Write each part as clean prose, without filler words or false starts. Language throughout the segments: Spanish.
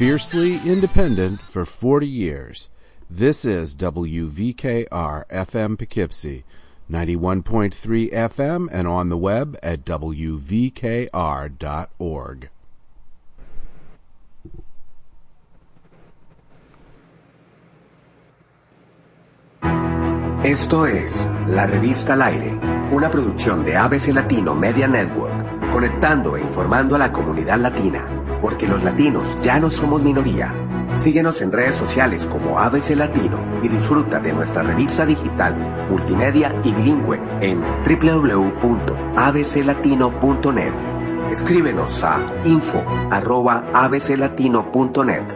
Fiercely independent for 40 years. This is WVKR FM Poughkeepsie, 91.3 FM and on the web at wvkr.org. Esto es La Revista al Aire, una producción de ABC Latino Media Network, conectando e informando a la comunidad latina, porque los latinos ya no somos minoría. Síguenos en redes sociales como ABC Latino y disfruta de nuestra revista digital, multimedia y bilingüe en www.abclatino.net. Escríbenos a info@abclatino.net.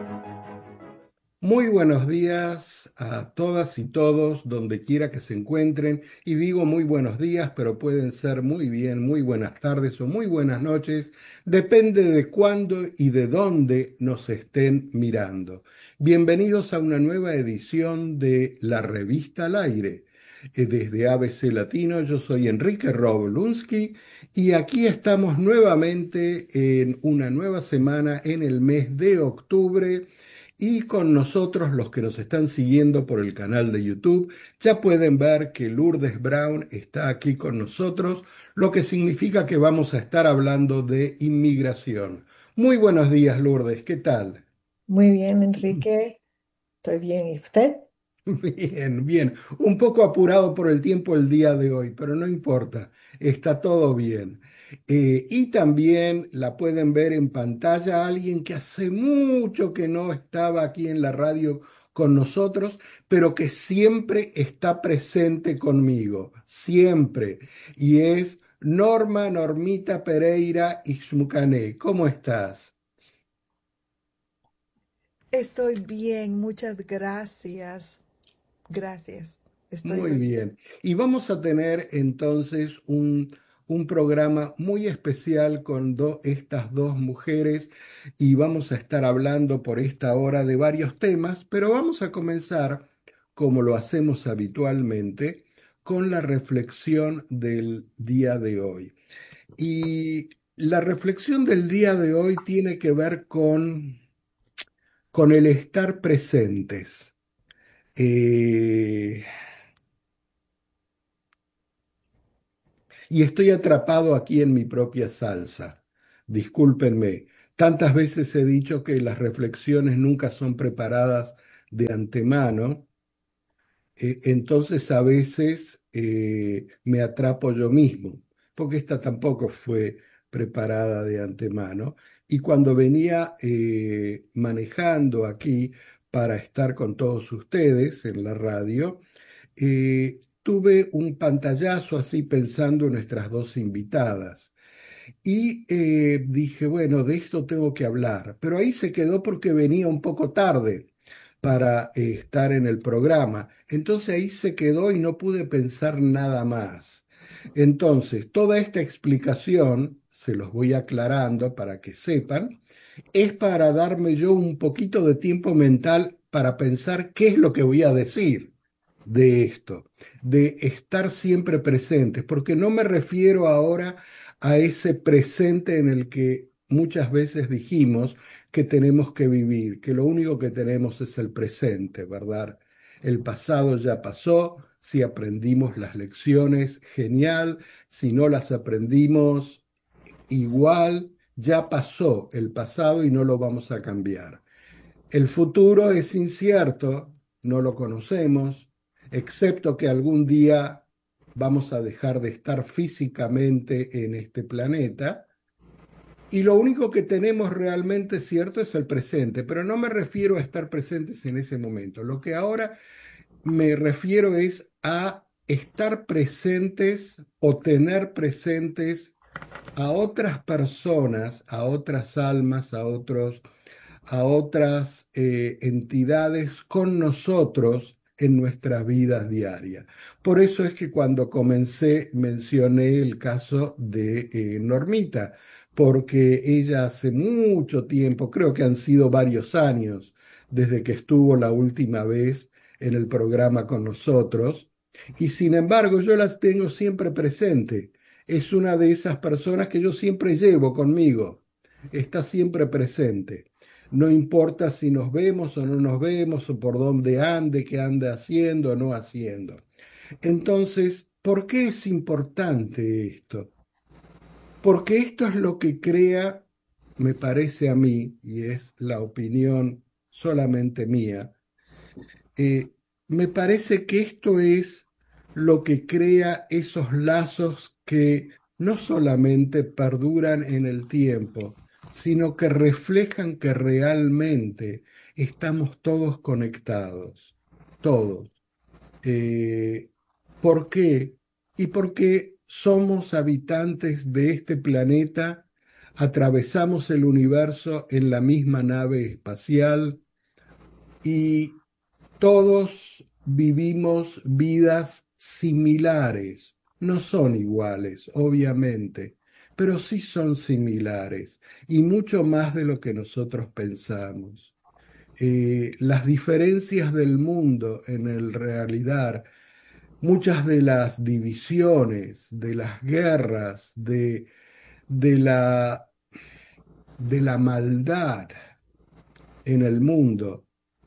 Muy buenos días a todas y todos, donde quiera que se encuentren. Y digo muy buenos días, pero pueden ser muy bien, muy buenas tardes o muy buenas noches. Depende de cuándo y de dónde nos estén mirando. Bienvenidos a una nueva edición de La Revista al Aire. Desde ABC Latino, yo soy Enrique Robolunsky y aquí estamos nuevamente en una nueva semana en el mes de octubre. Y con nosotros, los que nos están siguiendo por el canal de YouTube, ya pueden ver que Lourdes Brown está aquí con nosotros, lo que significa que vamos a estar hablando de inmigración. Muy buenos días, Lourdes, ¿qué tal? Muy bien, Enrique. Estoy bien. ¿Y usted? Bien, bien. Un poco apurado por el tiempo el día de hoy, pero no importa, está todo bien. Y también la pueden ver en pantalla alguien que hace mucho que no estaba aquí en la radio con nosotros, pero que siempre está presente conmigo, siempre. Y es Normita Pereira Ixmucané. ¿Cómo estás? Estoy bien, muchas gracias. Gracias. Estoy Muy muy bien. Y vamos a tener entonces un programa muy especial con estas dos mujeres y vamos a estar hablando por esta hora de varios temas, pero vamos a comenzar, como lo hacemos habitualmente, con la reflexión del día de hoy. Y la reflexión del día de hoy tiene que ver con el estar presentes. Eh, Y estoy atrapado aquí en mi propia salsa. Discúlpenme, tantas veces he dicho que las reflexiones nunca son preparadas de antemano, entonces a veces me atrapo yo mismo, porque esta tampoco fue preparada de antemano. Y cuando venía manejando aquí para estar con todos ustedes en la radio, tuve un pantallazo así pensando en nuestras dos invitadas y dije, bueno, de esto tengo que hablar, pero ahí se quedó porque venía un poco tarde para estar en el programa. Entonces ahí se quedó y no pude pensar nada más. Entonces, toda esta explicación, se los voy aclarando para que sepan, es para darme yo un poquito de tiempo mental para pensar qué es lo que voy a decir de esto, de estar siempre presentes, porque no me refiero ahora a ese presente en el que muchas veces dijimos que tenemos que vivir, que lo único que tenemos es el presente, ¿verdad? El pasado ya pasó, si aprendimos las lecciones, genial, si no las aprendimos, igual, ya pasó el pasado y no lo vamos a cambiar. El futuro es incierto, no lo conocemos, excepto que algún día vamos a dejar de estar físicamente en este planeta. Y lo único que tenemos realmente cierto es el presente, pero no me refiero a estar presentes en ese momento. Lo que ahora me refiero es a estar presentes o tener presentes a otras personas, a otras almas, a otras entidades con nosotros en nuestras vidas diarias. Por eso es que cuando comencé mencioné el caso de Normita, porque ella hace mucho tiempo, creo que han sido varios años, desde que estuvo la última vez en el programa con nosotros, y sin embargo yo las tengo siempre presente. Es una de esas personas que yo siempre llevo conmigo, está siempre presente. no importa si nos vemos o no nos vemos, o por dónde ande, qué ande haciendo o no haciendo. Entonces, ¿por qué es importante esto? Porque esto es lo que crea, me parece a mí, y es la opinión solamente mía, me parece que esto es lo que crea esos lazos que no solamente perduran en el tiempo, sino que reflejan que realmente estamos todos conectados, todos. Eh, ¿Por qué? Y porque somos habitantes de este planeta, atravesamos el universo en la misma nave espacial y todos vivimos vidas similares. No son iguales, obviamente, pero sí son similares y mucho más de lo que nosotros pensamos. Las diferencias del mundo en el realidad, muchas de las divisiones, de las guerras, de de la maldad en el mundo,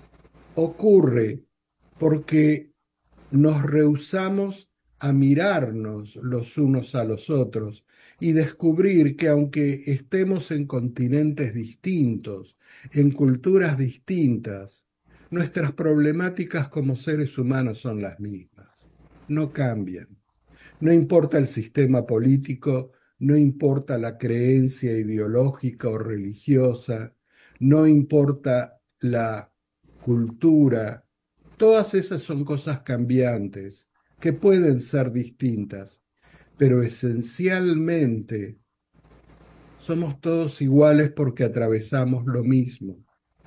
ocurre porque nos rehusamos a mirarnos los unos a los otros y descubrir que aunque estemos en continentes distintos, en culturas distintas, nuestras problemáticas como seres humanos son las mismas, no cambian. No importa el sistema político, no importa la creencia ideológica o religiosa, no importa la cultura, todas esas son cosas cambiantes que pueden ser distintas, pero esencialmente somos todos iguales porque atravesamos lo mismo.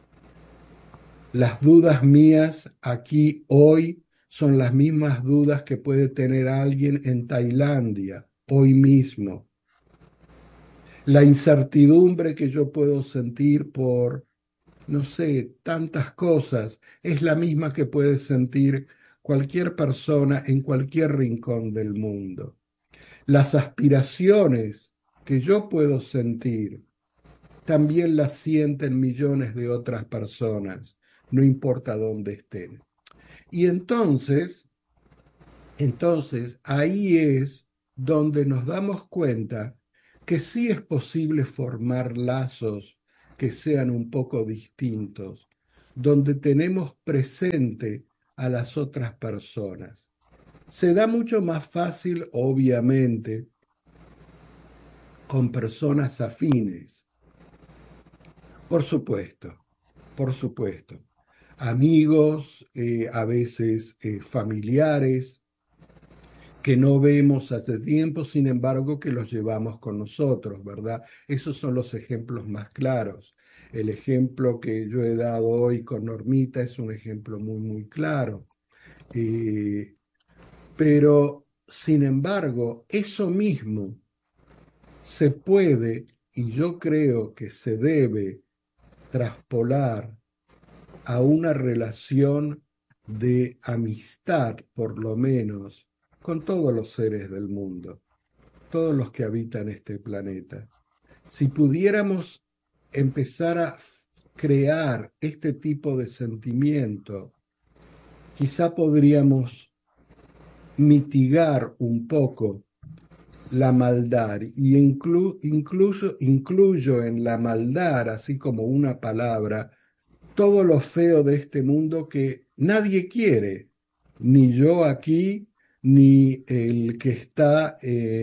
Las dudas mías aquí hoy son las mismas dudas que puede tener alguien en Tailandia hoy mismo. La incertidumbre que yo puedo sentir por, no sé, tantas cosas, es la misma que puede sentir cualquier persona en cualquier rincón del mundo. Las aspiraciones que yo puedo sentir también las sienten millones de otras personas, no importa dónde estén. Y entonces ahí es donde nos damos cuenta que sí es posible formar lazos que sean un poco distintos, donde tenemos presente a las otras personas. Se da mucho más fácil, obviamente, con personas afines, por por supuesto. Amigos, a veces familiares, que no vemos hace tiempo, sin embargo, que los llevamos con nosotros, ¿verdad? Esos son los ejemplos más claros. El ejemplo que yo he dado hoy con Normita es un ejemplo muy claro. Eh, pero, sin embargo, eso mismo se puede, y yo creo que se debe traspolar a una relación de amistad, por lo menos, con todos los seres del mundo, todos los que habitan este planeta. Si pudiéramos empezar a crear este tipo de sentimiento, quizá podríamos mitigar un poco la maldad y incluso incluyo en la maldad, así como una palabra, todo lo feo de este mundo que nadie quiere, ni yo aquí, ni el que está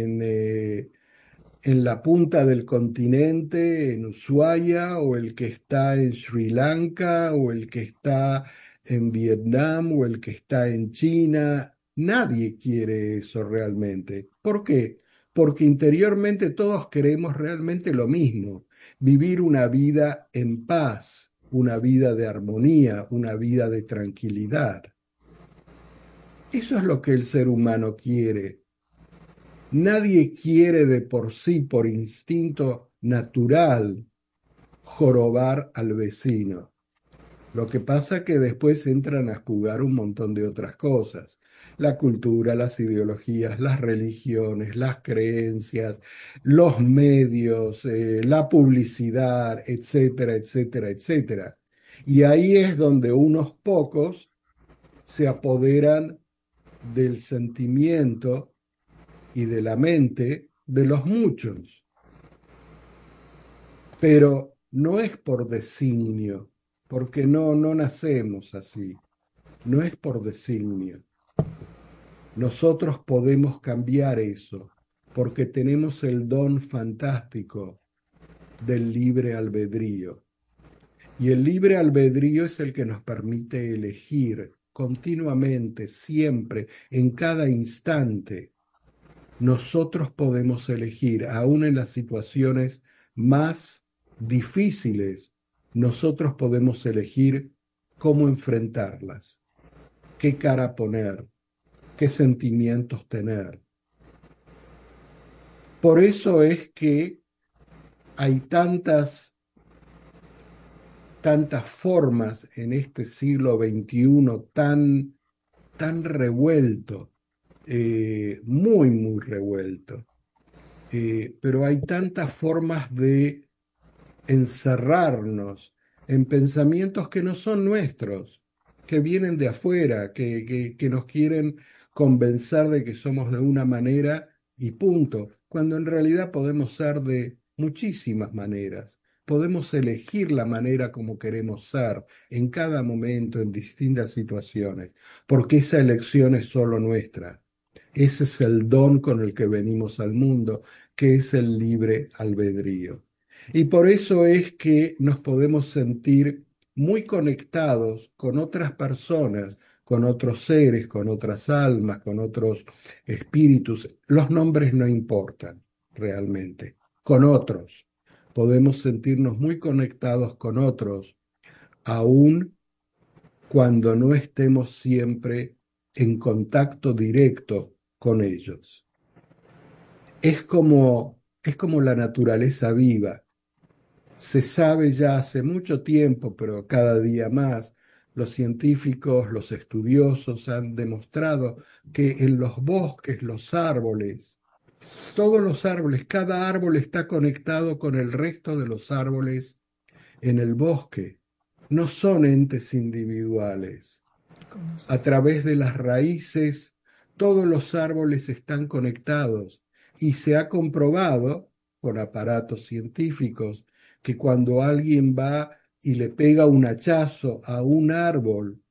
en la punta del continente, en Ushuaia, o el que está en Sri Lanka, o el que está en Vietnam, o el que está en China. Nadie quiere eso realmente. ¿Por qué? Porque interiormente todos queremos realmente lo mismo, vivir una vida en paz, una vida de armonía, una vida de tranquilidad. Eso es lo que el ser humano quiere. Nadie quiere de por sí, por instinto natural, jorobar al vecino. Lo que pasa es que después entran a jugar un montón de otras cosas. La cultura, las ideologías, las religiones, las creencias, los medios, la publicidad, etcétera, etcétera, etcétera. Y ahí es donde unos pocos se apoderan del sentimiento y de la mente de los muchos. Pero no es por designio, porque no nacemos así, no es por designio. Nosotros podemos cambiar eso, porque tenemos el don fantástico del libre albedrío. Y el libre albedrío es el que nos permite elegir continuamente, siempre, en cada instante. Nosotros podemos elegir, aún en las situaciones más difíciles, nosotros podemos elegir cómo enfrentarlas, qué cara poner, qué sentimientos tener. Por eso es que hay tantas formas en este siglo XXI tan revuelto, muy revuelto. Pero hay tantas formas de encerrarnos en pensamientos que no son nuestros, que vienen de afuera, que nos quieren convencer de que somos de una manera y punto, cuando en realidad podemos ser de muchísimas maneras. Podemos elegir la manera como queremos ser en cada momento, en distintas situaciones, porque esa elección es solo nuestra. Ese es el don con el que venimos al mundo, que es el libre albedrío. Y por eso es que nos podemos sentir muy conectados con otras personas, con otros seres, con otras almas, con otros espíritus. Los nombres no importan realmente. Con otros. Podemos sentirnos muy conectados con otros, aun cuando no estemos siempre en contacto directo con ellos. Es como la naturaleza viva. Se sabe ya hace mucho tiempo, pero cada día más, los científicos, los estudiosos han demostrado que en los bosques, los árboles, todos los árboles, cada árbol está conectado con el resto de los árboles en el bosque. No son entes individuales. A través de las raíces, todos los árboles están conectados y se ha comprobado con aparatos científicos que cuando alguien va y le pega un hachazo a un árbol